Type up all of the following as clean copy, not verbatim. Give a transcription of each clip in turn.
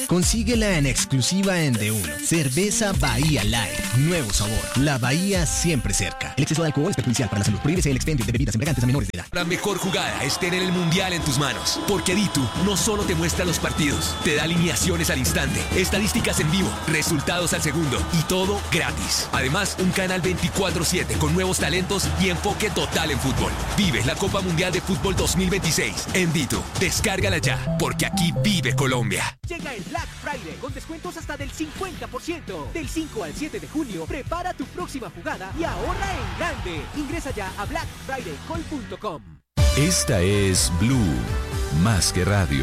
Consíguela en exclusiva en D1. Cerveza Bahía Light. Nuevo sabor. La Bahía siempre cerca. El exceso de alcohol es perjudicial para la salud. Prohíbese el expendio de bebidas embriagantes a menores de edad. La mejor jugada es tener el mundial en tus manos. Porque Ditu no solo te muestra los partidos, te da alineaciones al instante, estadísticas en vivo, resultados al segundo y todo gratis. Además, un canal 24/7 con nuevos talentos y enfoque total en fútbol. Vive la Copa Mundial de Fútbol 2026 en Ditu. Descárgala ya, porque aquí vive Colombia. Llega el Black Friday con descuentos hasta del 50%. Del 5 al 7 de junio, prepara tu próxima jugada y ahorra en grande. Ingresa ya a blackfridaycall.com. Esta es Blue, más que radio.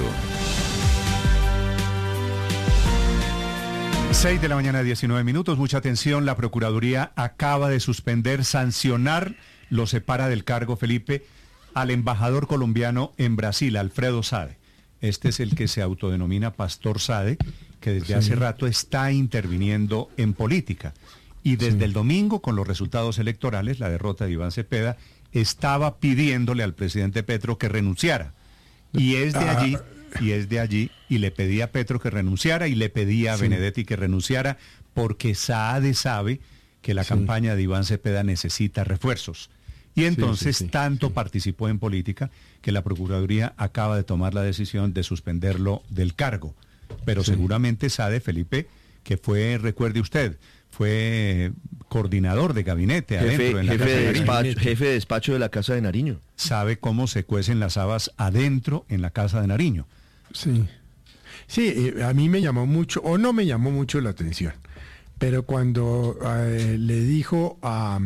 6 de la mañana, 19 minutos. Mucha atención. La Procuraduría acaba de sancionar, lo separa del cargo, Felipe, al embajador colombiano en Brasil, Alfredo Sade. Este es el que se autodenomina Pastor Sade, que desde hace rato está interviniendo en política. Y desde el domingo, con los resultados electorales, la derrota de Iván Cepeda, estaba pidiéndole al presidente Petro que renunciara. Y es de allí, y le pedía a Petro que renunciara, y le pedía a Benedetti que renunciara, porque Saade sabe que la campaña de Iván Cepeda necesita refuerzos. Y entonces tanto participó en política que la Procuraduría acaba de tomar la decisión de suspenderlo del cargo. Pero seguramente Sade, Felipe, que fue, recuerde usted, fue coordinador de gabinete adentro en la Casa de Nariño. Jefe de despacho de la Casa de Nariño. Sabe cómo se cuecen las habas adentro en la Casa de Nariño. Sí, a mí me llamó mucho, o no me llamó mucho la atención, pero cuando le dijo a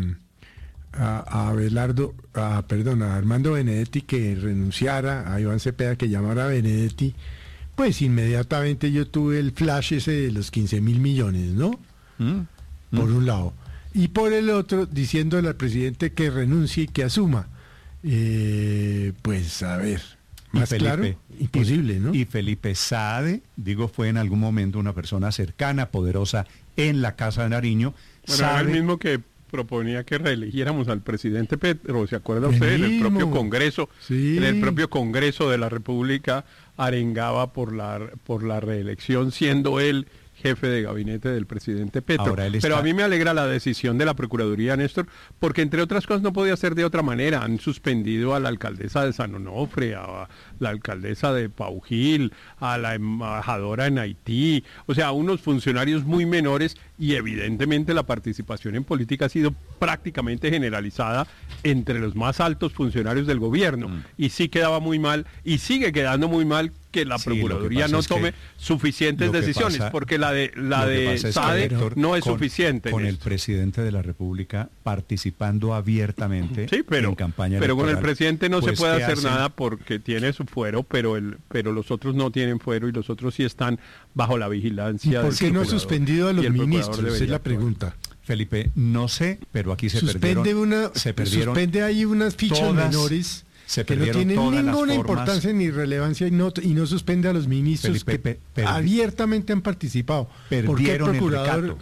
Armando Benedetti que renunciara, a Iván Cepeda que llamara a Benedetti, pues inmediatamente yo tuve el flash ese de los 15.000 millones, ¿no? Por un lado. Y por el otro, diciéndole al presidente que renuncie y que asuma. Pues a ver, más Felipe, claro, imposible, ¿no? Y Felipe Sade, fue en algún momento una persona cercana, poderosa en la Casa de Nariño. Bueno, era el mismo que proponía que reeligiéramos al presidente Petro, ¿se acuerda usted? En el propio Congreso, en el propio Congreso de la República arengaba por la reelección, siendo él jefe de gabinete del presidente Petro. Pero a mí me alegra la decisión de la Procuraduría, Néstor, porque entre otras cosas no podía ser de otra manera. Han suspendido a la alcaldesa de San Onofre, a la alcaldesa de Paujil, a la embajadora en Haití, o sea, a unos funcionarios muy menores, y evidentemente la participación en política ha sido prácticamente generalizada entre los más altos funcionarios del gobierno. Y sí quedaba muy mal, y sigue quedando muy mal, que la Procuraduría no tome suficientes decisiones, porque la de Sade no es suficiente. Con el presidente de la República participando abiertamente en campaña electoral. Pero con el presidente no se puede hacer nada porque tiene su fuero, pero los otros no tienen fuero, y los otros sí están bajo la vigilancia. ¿Por qué no ha suspendido a los ministros? Esa es la pregunta. Felipe, no sé, pero aquí se perdieron. Suspende ahí unas fichas menores que no tienen ninguna importancia ni relevancia, y no suspende a los ministros, Felipe, que abiertamente han participado. Perdieron el recato.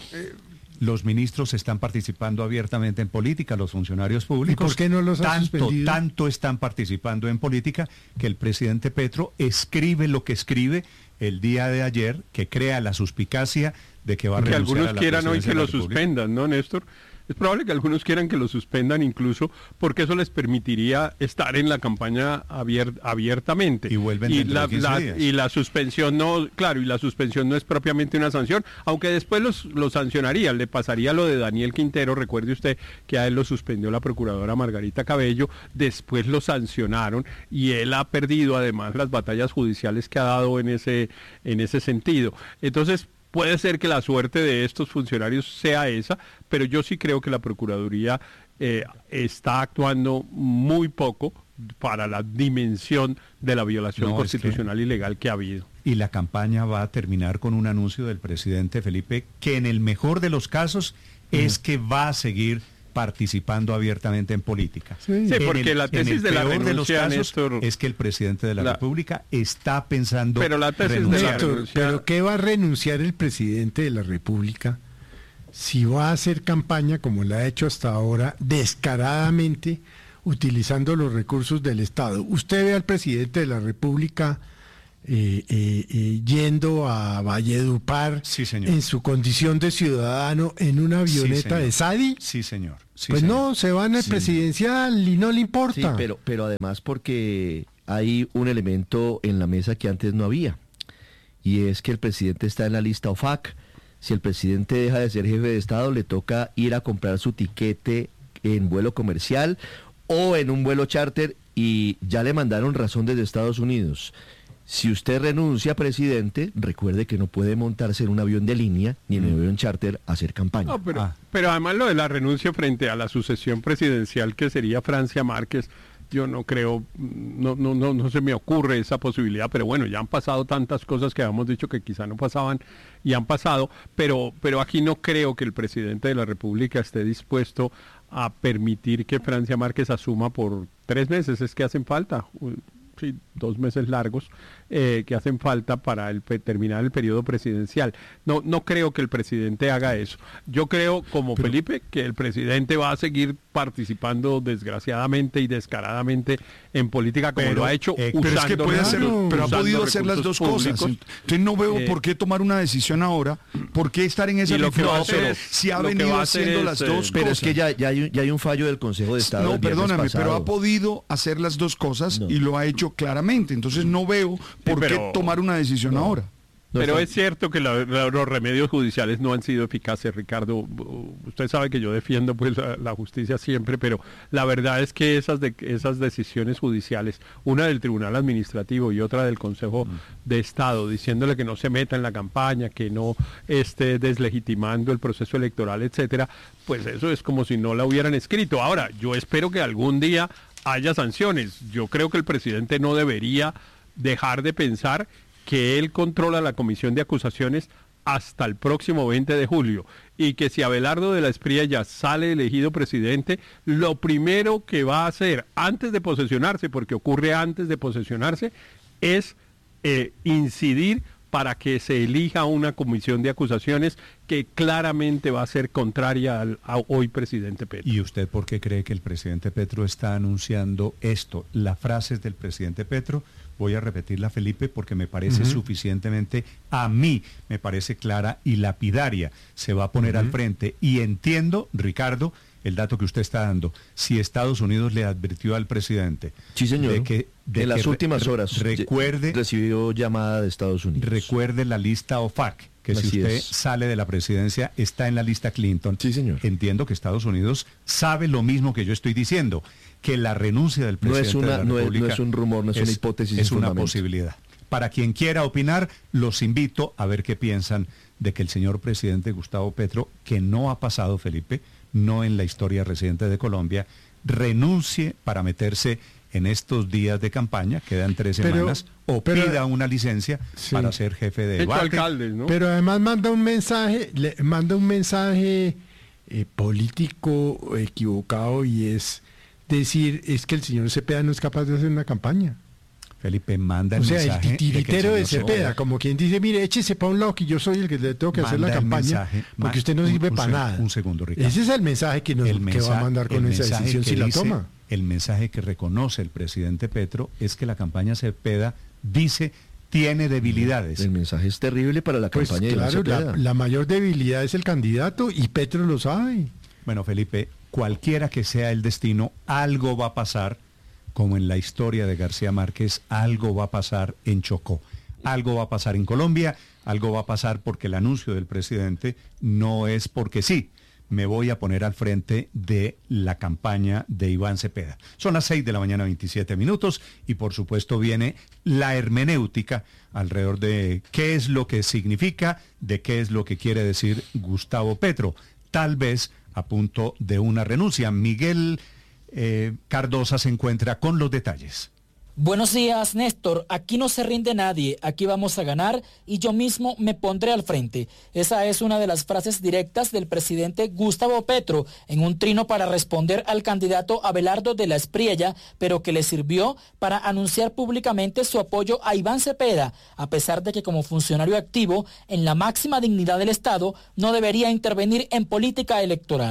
Los ministros están participando abiertamente en política, los funcionarios públicos. ¿Y por qué no los han suspendido? Tanto están participando en política que el presidente Petro escribe lo que escribe el día de ayer, que crea la suspicacia de que va a renunciar a la presidencia de la República. Que algunos quieran hoy que lo suspendan, ¿no, Néstor? Es probable que algunos quieran que lo suspendan incluso, porque eso les permitiría estar en la campaña abiertamente. Y vuelven dentro de 15 días. Y la suspensión no, claro, y la suspensión no es propiamente una sanción, aunque después lo sancionaría, le pasaría lo de Daniel Quintero. Recuerde usted que a él lo suspendió la procuradora Margarita Cabello, después lo sancionaron, y él ha perdido además las batallas judiciales que ha dado en ese sentido. Entonces, puede ser que la suerte de estos funcionarios sea esa, pero yo sí creo que la Procuraduría está actuando muy poco para la dimensión de la violación constitucional y legal que ha habido. Y la campaña va a terminar con un anuncio del presidente Felipe, que en el mejor de los casos es que va a seguir participando abiertamente en política. Sí, porque la tesis de la renuncia, Néstor, es que el presidente de la República está pensando renunciar. Pero ¿qué va a renunciar el presidente de la República si va a hacer campaña como la ha hecho hasta ahora, descaradamente, utilizando los recursos del Estado? Usted ve al presidente de la República yendo a Valledupar en su condición de ciudadano en una avioneta de Sadi? Sí, señor. Sí, pues señor. no, se va en el presidencial y no le importa. Sí, pero además porque hay un elemento en la mesa que antes no había, y es que el presidente está en la lista OFAC. Si el presidente deja de ser jefe de Estado, le toca ir a comprar su tiquete en vuelo comercial o en un vuelo charter, y ya le mandaron razón desde Estados Unidos. Si usted renuncia, presidente, recuerde que no puede montarse en un avión de línea ni en un avión charter a hacer campaña. No, pero además lo de la renuncia frente a la sucesión presidencial que sería Francia Márquez, yo no creo, no se me ocurre esa posibilidad, pero bueno, ya han pasado tantas cosas que habíamos dicho que quizá no pasaban y han pasado, pero aquí no creo que el presidente de la República esté dispuesto a permitir que Francia Márquez asuma por 3 meses, es que hacen falta. Sí, 2 meses largos que hacen falta para terminar el periodo presidencial. No creo que el presidente haga eso. Yo creo, como Felipe, que el presidente va a seguir participando desgraciadamente y descaradamente en política como lo ha hecho, usando, pero es que puede hacerlo, pero ha podido hacer las dos cosas. Entonces no veo por qué tomar una decisión ahora, por qué estar en esa si ha venido haciendo las dos cosas. Pero es que ya hay un fallo del Consejo de Estado. No, perdóname, pero ha podido hacer las dos cosas y lo ha hecho claramente. Entonces no veo por qué tomar una decisión ahora. Pero es cierto que los remedios judiciales no han sido eficaces, Ricardo. Usted sabe que yo defiendo pues la justicia siempre, pero la verdad es que esas decisiones judiciales, una del Tribunal Administrativo y otra del Consejo de Estado, diciéndole que no se meta en la campaña, que no esté deslegitimando el proceso electoral, etcétera, pues eso es como si no la hubieran escrito. Ahora, yo espero que algún día haya sanciones. Yo creo que el presidente no debería dejar de pensar que él controla la comisión de acusaciones hasta el próximo 20 de julio y que si Abelardo de la Espriella sale elegido presidente, lo primero que va a hacer antes de posesionarse, porque ocurre antes de posesionarse, es incidir para que se elija una comisión de acusaciones que claramente va a ser contraria al hoy presidente Petro. ¿Y usted por qué cree que el presidente Petro está anunciando esto? Las frases del presidente Petro, voy a repetirla, Felipe, porque me parece suficientemente, a mí me parece clara y lapidaria. Se va a poner al frente y entiendo, Ricardo, el dato que usted está dando. Si Estados Unidos le advirtió al presidente, sí, señor, de que en las últimas horas recibió llamada de Estados Unidos. Recuerde la lista OFAC, que así si usted sale de la presidencia, está en la lista Clinton. Sí, señor. Entiendo que Estados Unidos sabe lo mismo que yo estoy diciendo, que la renuncia del presidente de la República no es un rumor, no es una hipótesis, es una posibilidad. Para quien quiera opinar, los invito a ver qué piensan de que el señor presidente Gustavo Petro, que no ha pasado, Felipe, no en la historia reciente de Colombia, renuncie para meterse en estos días de campaña, quedan 3 semanas, pida una licencia para ser jefe de debate. Alcaldes, ¿no? Pero además manda un mensaje político equivocado, y es decir, es que el señor Cepeda no es capaz de hacer una campaña. Felipe, manda el mensaje. O sea, el titiritero de Cepeda, como quien dice, mire, échese para un lado que yo soy el que le tengo que hacer la campaña, porque usted no sirve para nada. Un segundo, Ricardo. Ese es el mensaje que va a mandar con esa decisión si la toma. El mensaje que reconoce el presidente Petro es que la campaña Cepeda tiene debilidades. El mensaje es terrible para la campaña de Cepeda. La mayor debilidad es el candidato y Petro lo sabe. Bueno, Felipe, cualquiera que sea el destino, algo va a pasar. Como en la historia de García Márquez, algo va a pasar en Chocó, algo va a pasar en Colombia, algo va a pasar porque el anuncio del presidente no es porque sí, me voy a poner al frente de la campaña de Iván Cepeda. Son las 6:27 a.m. y por supuesto viene la hermenéutica alrededor de qué es lo que significa, de qué es lo que quiere decir Gustavo Petro, tal vez a punto de una renuncia. Miguel Cardosa se encuentra con los detalles. Buenos días, Néstor. Aquí no se rinde nadie, aquí vamos a ganar y yo mismo me pondré al frente. Esa es una de las frases directas del presidente Gustavo Petro en un trino para responder al candidato Abelardo de la Espriella, pero que le sirvió para anunciar públicamente su apoyo a Iván Cepeda, a pesar de que como funcionario activo en la máxima dignidad del Estado no debería intervenir en política electoral.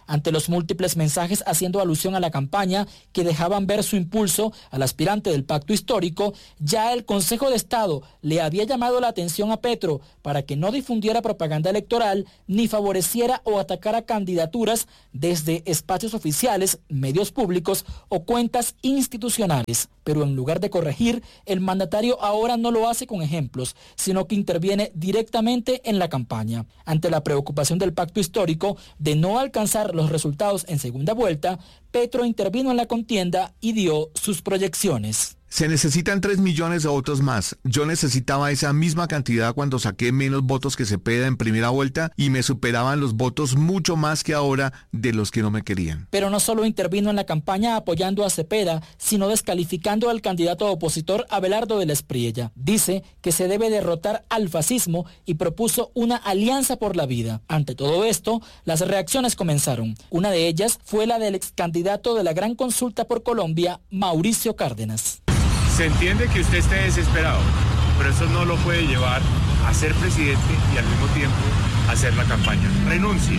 Ante los múltiples mensajes haciendo alusión a la campaña que dejaban ver su impulso al aspirante del pacto histórico, ya el Consejo de Estado le había llamado la atención a Petro para que no difundiera propaganda electoral ni favoreciera o atacara candidaturas desde espacios oficiales, medios públicos o cuentas institucionales. Pero en lugar de corregir, el mandatario ahora no lo hace con ejemplos, sino que interviene directamente en la campaña. Ante la preocupación del pacto histórico de no alcanzar los resultados en segunda vuelta, Petro intervino en la contienda y dio sus proyecciones. Se necesitan 3 millones de votos más. Yo necesitaba esa misma cantidad cuando saqué menos votos que Cepeda en primera vuelta y me superaban los votos mucho más que ahora de los que no me querían. Pero no solo intervino en la campaña apoyando a Cepeda, sino descalificando al candidato opositor Abelardo de la Espriella. Dice que se debe derrotar al fascismo y propuso una alianza por la vida. Ante todo esto, las reacciones comenzaron. Una de ellas fue la del ex candidato de la Gran Consulta por Colombia, Mauricio Cárdenas. Se entiende que usted esté desesperado, pero eso no lo puede llevar a ser presidente y al mismo tiempo a hacer la campaña. Renuncie.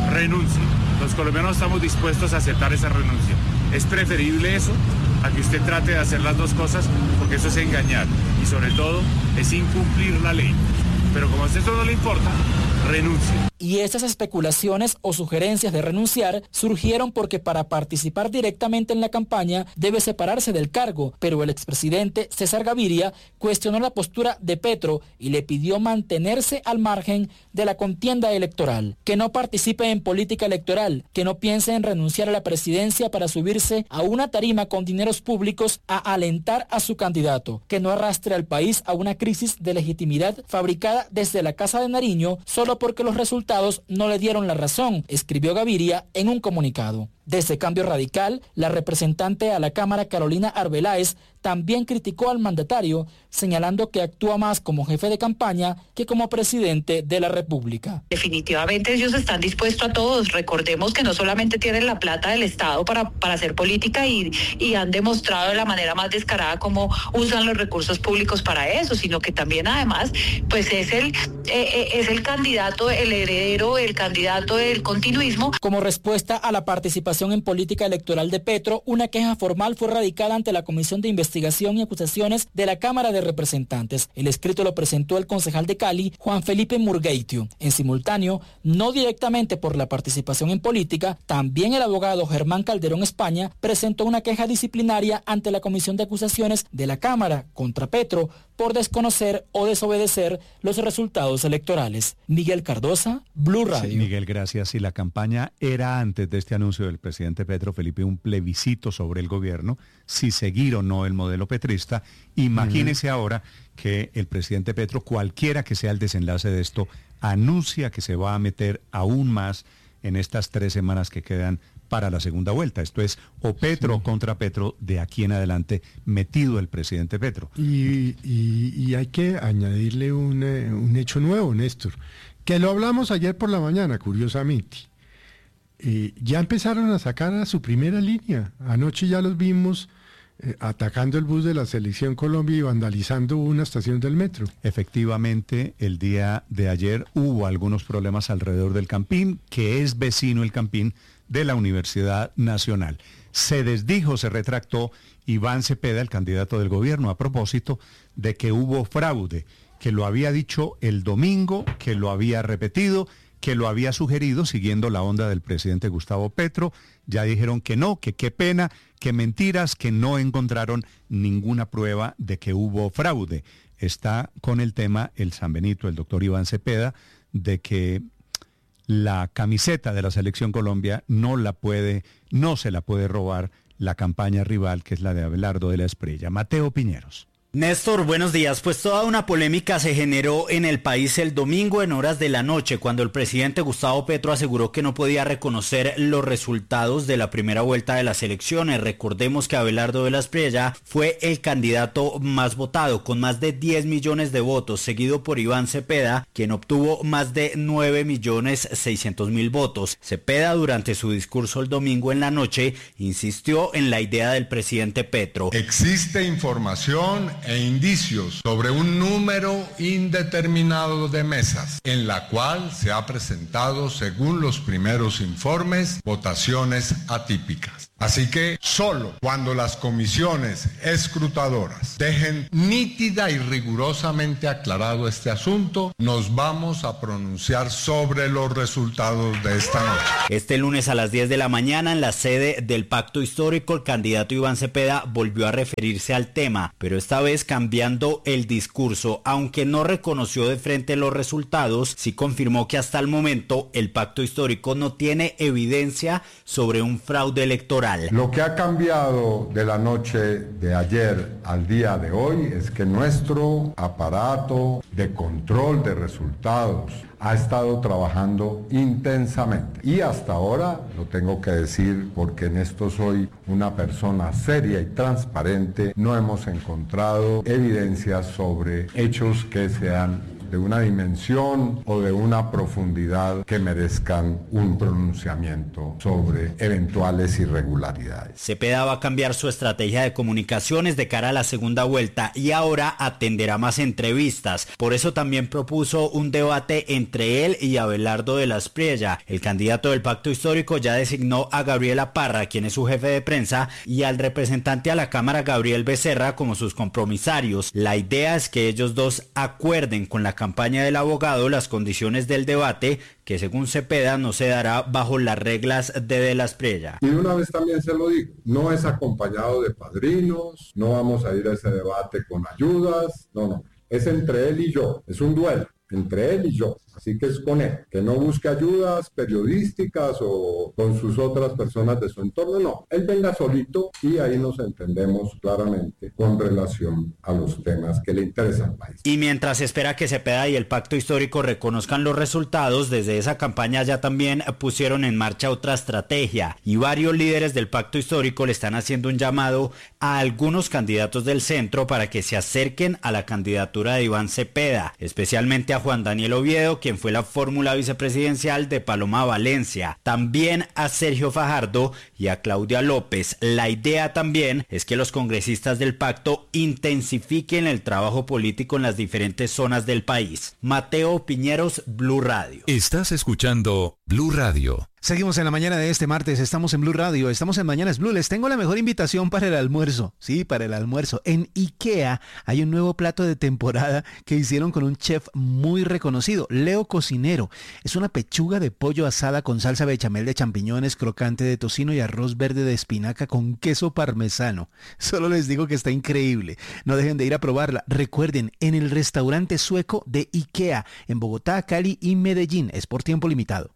Los colombianos estamos dispuestos a aceptar esa renuncia. Es preferible eso a que usted trate de hacer las dos cosas, porque eso es engañar y sobre todo es incumplir la ley. Pero como a usted eso no le importa, renuncie. Y esas especulaciones o sugerencias de renunciar surgieron porque para participar directamente en la campaña debe separarse del cargo, pero el expresidente César Gaviria cuestionó la postura de Petro y le pidió mantenerse al margen de la contienda electoral, que no participe en política electoral, que no piense en renunciar a la presidencia para subirse a una tarima con dineros públicos a alentar a su candidato, que no arrastre al país a una crisis de legitimidad fabricada desde la Casa de Nariño solo porque los resultados no le dieron la razón, escribió Gaviria en un comunicado. Desde Cambio Radical, la representante a la Cámara Carolina Arbeláez también criticó al mandatario, señalando que actúa más como jefe de campaña que como presidente de la República. Definitivamente ellos están dispuestos a todos. Recordemos que no solamente tienen la plata del Estado para hacer política y han demostrado de la manera más descarada cómo usan los recursos públicos para eso, sino que también además pues es el candidato, el heredero, el candidato del continuismo. Como respuesta a la participación en política electoral de Petro, una queja formal fue radicada ante la Comisión de Investigación y Acusaciones de la Cámara de Representantes. El escrito lo presentó el concejal de Cali, Juan Felipe Murgueitio. En simultáneo, no directamente por la participación en política, también el abogado Germán Calderón España presentó una queja disciplinaria ante la Comisión de Acusaciones de la Cámara contra Petro por desconocer o desobedecer los resultados electorales. Miguel Cardosa, Blue Radio. Sí, Miguel, gracias. Si la campaña era antes de este anuncio del presidente Petro, Felipe, un plebiscito sobre el gobierno, si seguir o no el modelo petrista, imagínese ahora que el presidente Petro, cualquiera que sea el desenlace de esto, anuncia que se va a meter aún más en estas 3 semanas que quedan para la segunda vuelta. Esto es o Petro contra Petro de aquí en adelante, metido el presidente Petro. Y hay que añadirle un hecho nuevo, Néstor, que lo hablamos ayer por la mañana, curiosamente. Ya empezaron a sacar a su primera línea. Anoche ya los vimos atacando el bus de la Selección Colombia y vandalizando una estación del metro. Efectivamente, el día de ayer hubo algunos problemas alrededor del Campín, que es vecino el Campín de la Universidad Nacional. Se desdijo, se retractó Iván Cepeda, el candidato del gobierno, a propósito de que hubo fraude, que lo había dicho el domingo, que lo había repetido, que lo había sugerido siguiendo la onda del presidente Gustavo Petro. Ya dijeron que no, que qué pena, que mentiras, que no encontraron ninguna prueba de que hubo fraude. Está con el tema el San Benito, el doctor Iván Cepeda, de que la camiseta de la Selección Colombia no se la puede robar la campaña rival, que es la de Abelardo de la Espriella. Mateo Piñeros. Néstor, buenos días. Pues toda una polémica se generó en el país el domingo en horas de la noche, cuando el presidente Gustavo Petro aseguró que no podía reconocer los resultados de la primera vuelta de las elecciones. Recordemos que Abelardo de la Espriella fue el candidato más votado, con más de 10 millones de votos, seguido por Iván Cepeda, quien obtuvo más de 9.600.000 votos. Cepeda, durante su discurso el domingo en la noche, insistió en la idea del presidente Petro. Existe información e indicios sobre un número indeterminado de mesas, en la cual se ha presentado, según los primeros informes, votaciones atípicas. Así que solo cuando las comisiones escrutadoras dejen nítida y rigurosamente aclarado este asunto, nos vamos a pronunciar sobre los resultados de esta noche. Este lunes a las 10 de la mañana, en la sede del Pacto Histórico, el candidato Iván Cepeda volvió a referirse al tema, pero esta vez cambiando el discurso. Aunque no reconoció de frente los resultados, sí confirmó que hasta el momento el Pacto Histórico no tiene evidencia sobre un fraude electoral. Lo que ha cambiado de la noche de ayer al día de hoy es que nuestro aparato de control de resultados ha estado trabajando intensamente y hasta ahora, lo tengo que decir porque en esto soy una persona seria y transparente, no hemos encontrado evidencias sobre hechos que sean de una dimensión o de una profundidad que merezcan un pronunciamiento sobre eventuales irregularidades. Cepeda va a cambiar su estrategia de comunicaciones de cara a la segunda vuelta y ahora atenderá más entrevistas. Por eso también propuso un debate entre él y Abelardo de la Espriella. El candidato del Pacto Histórico ya designó a Gabriela Parra, quien es su jefe de prensa, y al representante a la Cámara, Gabriel Becerra, como sus compromisarios. La idea es que ellos dos acuerden con la campaña del abogado las condiciones del debate, que según Cepeda no se dará bajo las reglas de la Espriella. Y de una vez también se lo digo, no es acompañado de padrinos, no vamos a ir a ese debate con ayudas, no, es entre él y yo, es un duelo entre él y yo, así que es con él, que no busque ayudas periodísticas o con sus otras personas de su entorno, no, él venga solito y ahí nos entendemos claramente con relación a los temas que le interesan al país. Y mientras espera que Cepeda y el Pacto Histórico reconozcan los resultados, desde esa campaña ya también pusieron en marcha otra estrategia y varios líderes del Pacto Histórico le están haciendo un llamado a algunos candidatos del centro para que se acerquen a la candidatura de Iván Cepeda, especialmente a Juan Daniel Oviedo, quien fue la fórmula vicepresidencial de Paloma Valencia, también a Sergio Fajardo y a Claudia López. La idea también es que los congresistas del pacto intensifiquen el trabajo político en las diferentes zonas del país. Mateo Piñeros, Blue Radio. Estás escuchando Blue Radio. Seguimos en la mañana de este martes, estamos en Blue Radio, estamos en Mañanas Blue. Les tengo la mejor invitación para el almuerzo. Sí, para el almuerzo. En IKEA hay un nuevo plato de temporada que hicieron con un chef muy reconocido, Leo Cocinero. Es una pechuga de pollo asada con salsa bechamel de champiñones, crocante de tocino y arroz verde de espinaca con queso parmesano. Solo les digo que está increíble. No dejen de ir a probarla. Recuerden, en el restaurante sueco de IKEA, en Bogotá, Cali y Medellín. Es por tiempo limitado.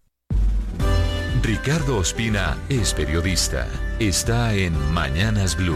Ricardo Ospina es periodista. Está en Mañanas Blue.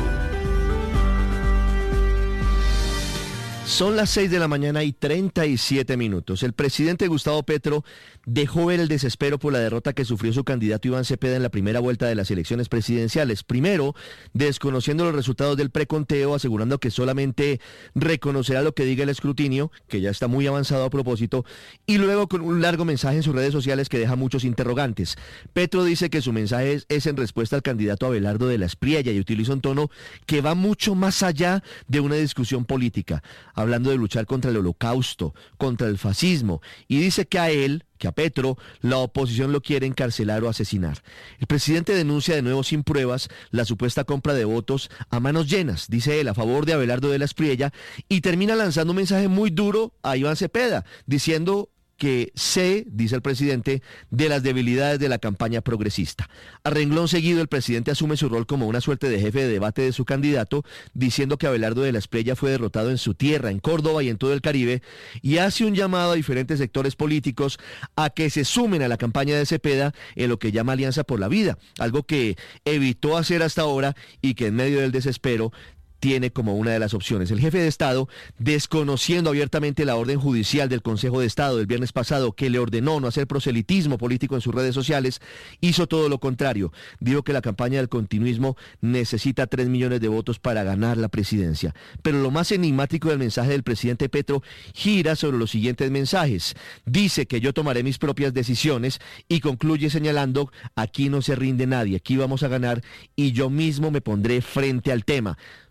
Son las 6 de la mañana y 37 minutos. El presidente Gustavo Petro dejó ver el desespero por la derrota que sufrió su candidato Iván Cepeda en la primera vuelta de las elecciones presidenciales. Primero, desconociendo los resultados del preconteo, asegurando que solamente reconocerá lo que diga el escrutinio, que ya está muy avanzado a propósito, y luego con un largo mensaje en sus redes sociales que deja muchos interrogantes. Petro dice que su mensaje es en respuesta al candidato Abelardo de la Espriella y utiliza un tono que va mucho más allá de una discusión política, hablando de luchar contra el holocausto, contra el fascismo, y dice que a Petro, la oposición lo quiere encarcelar o asesinar. El presidente denuncia de nuevo sin pruebas la supuesta compra de votos a manos llenas, dice él, a favor de Abelardo de la Espriella, y termina lanzando un mensaje muy duro a Iván Cepeda, diciendo que sé, dice el presidente, de las debilidades de la campaña progresista. A renglón seguido, el presidente asume su rol como una suerte de jefe de debate de su candidato, diciendo que Abelardo de la Espriella fue derrotado en su tierra, en Córdoba y en todo el Caribe, y hace un llamado a diferentes sectores políticos a que se sumen a la campaña de Cepeda en lo que llama Alianza por la Vida, algo que evitó hacer hasta ahora y que en medio del desespero tiene como una de las opciones. El jefe de Estado, desconociendo abiertamente la orden judicial del Consejo de Estado del viernes pasado que le ordenó no hacer proselitismo político en sus redes sociales, hizo todo lo contrario. Dijo que la campaña del continuismo necesita 3 millones de votos para ganar la presidencia. Pero lo más enigmático del mensaje del presidente Petro gira sobre los siguientes mensajes. Dice que yo tomaré mis propias decisiones y concluye señalando: aquí no se rinde nadie, aquí vamos a ganar y yo mismo me pondré frente al tema.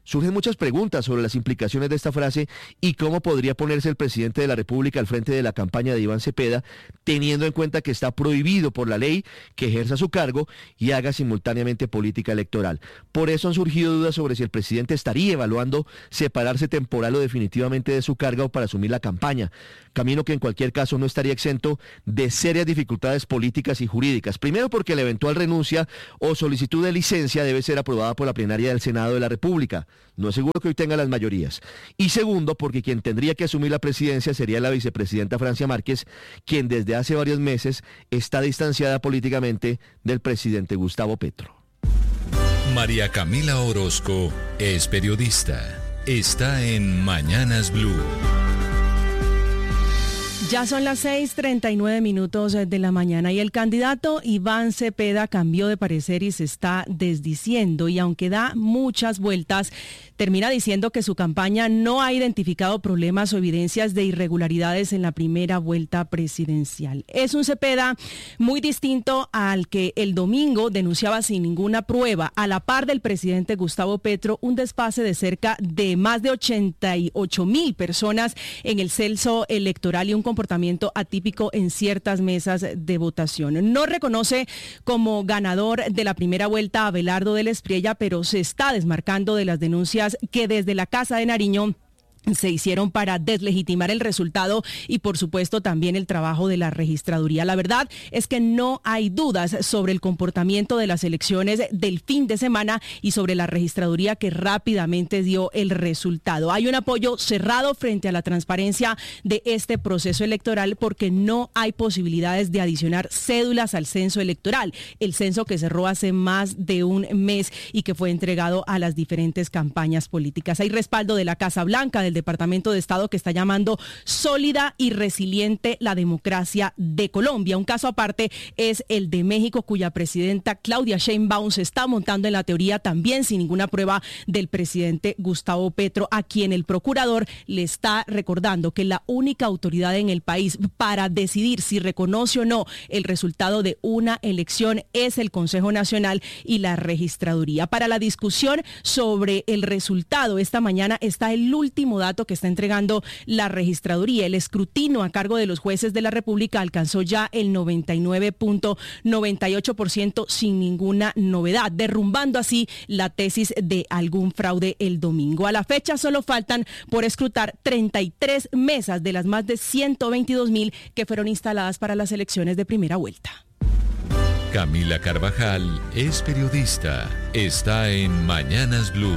Surgen muchas preguntas sobre las implicaciones de esta frase y cómo podría ponerse el presidente de la República al frente de la campaña de Iván Cepeda, teniendo en cuenta que está prohibido por la ley que ejerza su cargo y haga simultáneamente política electoral. Por eso han surgido dudas sobre si el presidente estaría evaluando separarse temporal o definitivamente de su cargo para asumir la campaña, camino que en cualquier caso no estaría exento de serias dificultades políticas y jurídicas. Primero, porque la eventual renuncia o solicitud de licencia debe ser aprobada por la plenaria del Senado de la República. No es seguro que hoy tenga las mayorías. Y segundo, porque quien tendría que asumir la presidencia sería la vicepresidenta Francia Márquez, quien desde hace varios meses está distanciada políticamente del presidente Gustavo Petro. María Camila Orozco es periodista. Está en Mañanas Blue. Ya son las 6:39 de la mañana y el candidato Iván Cepeda cambió de parecer y se está desdiciendo, y aunque da muchas vueltas, termina diciendo que su campaña no ha identificado problemas o evidencias de irregularidades en la primera vuelta presidencial. Es un Cepeda muy distinto al que el domingo denunciaba sin ninguna prueba, a la par del presidente Gustavo Petro, un desfase de cerca de más de 88,000 personas en el censo electoral y un comportamiento atípico en ciertas mesas de votación. No reconoce como ganador de la primera vuelta a Abelardo del Espriella, pero se está desmarcando de las denuncias que desde la Casa de Nariño se hicieron para deslegitimar el resultado y por supuesto también el trabajo de la registraduría. La verdad es que no hay dudas sobre el comportamiento de las elecciones del fin de semana y sobre la registraduría que rápidamente dio el resultado. Hay un apoyo cerrado frente a la transparencia de este proceso electoral porque no hay posibilidades de adicionar cédulas al censo electoral, el censo que cerró hace más de un mes y que fue entregado a las diferentes campañas políticas. Hay respaldo de la Casa Blanca, del Departamento de Estado, que está llamando sólida y resiliente la democracia de Colombia. Un caso aparte es el de México, cuya presidenta Claudia Sheinbaum se está montando en la teoría también sin ninguna prueba del presidente Gustavo Petro, a quien el procurador le está recordando que la única autoridad en el país para decidir si reconoce o no el resultado de una elección es el Consejo Nacional y la registraduría. Para la discusión sobre el resultado esta mañana está el último dato que está entregando la registraduría. El escrutinio a cargo de los jueces de la República alcanzó ya el 99.98% sin ninguna novedad, derrumbando así la tesis de algún fraude el domingo. A la fecha solo faltan por escrutar 33 mesas de las más de 122,000 que fueron instaladas para las elecciones de primera vuelta. Camila Carvajal es periodista. Está en Mañanas Blue.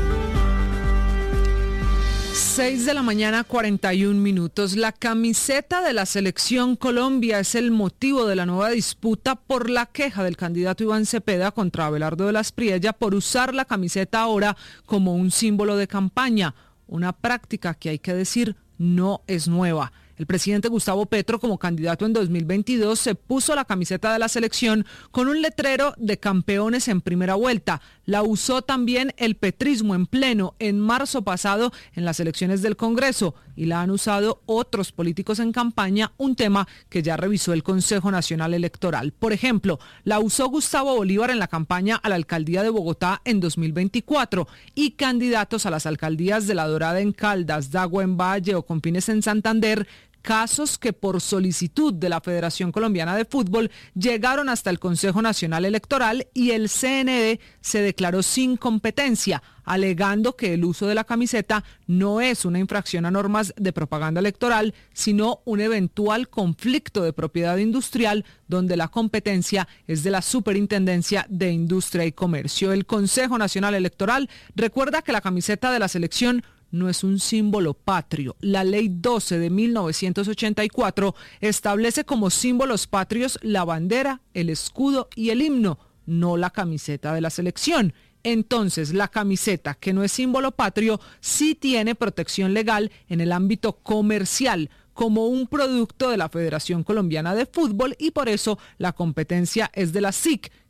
6:41 a.m. La camiseta de la Selección Colombia es el motivo de la nueva disputa por la queja del candidato Iván Cepeda contra Abelardo del Espriella por usar la camiseta ahora como un símbolo de campaña, una práctica que hay que decir no es nueva. El presidente Gustavo Petro, como candidato en 2022, se puso la camiseta de la selección con un letrero de campeones en primera vuelta. La usó también el petrismo en pleno en marzo pasado en las elecciones del Congreso y la han usado otros políticos en campaña, un tema que ya revisó el Consejo Nacional Electoral. Por ejemplo, la usó Gustavo Bolívar en la campaña a la alcaldía de Bogotá en 2024 y candidatos a las alcaldías de La Dorada en Caldas, Dagua en Valle o Confines en Santander, casos que por solicitud de la Federación Colombiana de Fútbol llegaron hasta el Consejo Nacional Electoral y el CNE se declaró sin competencia, alegando que el uso de la camiseta no es una infracción a normas de propaganda electoral, sino un eventual conflicto de propiedad industrial donde la competencia es de la Superintendencia de Industria y Comercio. El Consejo Nacional Electoral recuerda que la camiseta de la selección no es un símbolo patrio. La Ley 12 de 1984 establece como símbolos patrios la bandera, el escudo y el himno, no la camiseta de la selección. Entonces, la camiseta, que no es símbolo patrio, sí tiene protección legal en el ámbito comercial, como un producto de la Federación Colombiana de Fútbol, y por eso la competencia es de la SIC,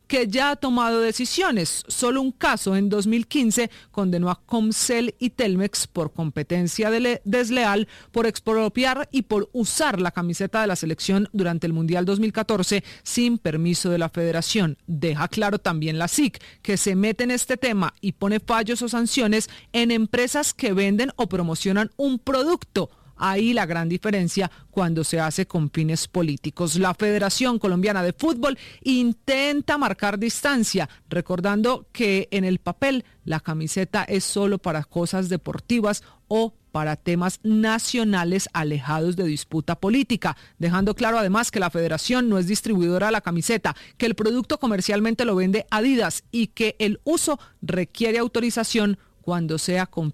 que ya ha tomado decisiones. Solo un caso en 2015 condenó a Comcel y Telmex por competencia desleal, por expropiar y por usar la camiseta de la selección durante el Mundial 2014 sin permiso de la federación. Deja claro también la SIC que se mete en este tema y pone fallos o sanciones en empresas que venden o promocionan un producto. Ahí la gran diferencia cuando se hace con fines políticos. La Federación Colombiana de Fútbol intenta marcar distancia, recordando que en el papel la camiseta es solo para cosas deportivas o para temas nacionales alejados de disputa política, dejando claro además que la federación no es distribuidora de la camiseta, que el producto comercialmente lo vende Adidas y que el uso requiere autorización cuando sea con